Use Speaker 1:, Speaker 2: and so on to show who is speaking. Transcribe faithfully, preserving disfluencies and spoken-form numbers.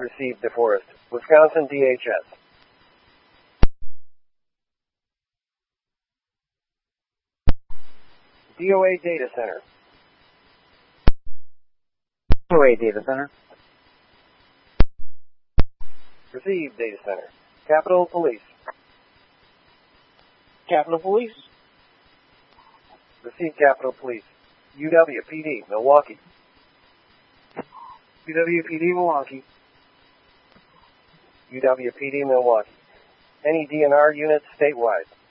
Speaker 1: Received DeForest, Wisconsin D H S. D O A Data Center.
Speaker 2: D O A Data Center.
Speaker 1: Received Data Center. Capitol Police.
Speaker 2: Capitol Police.
Speaker 1: Received Capitol Police. U W P D, Milwaukee.
Speaker 2: U W P D, Milwaukee.
Speaker 1: U W P D, Milwaukee. Any D N R units statewide.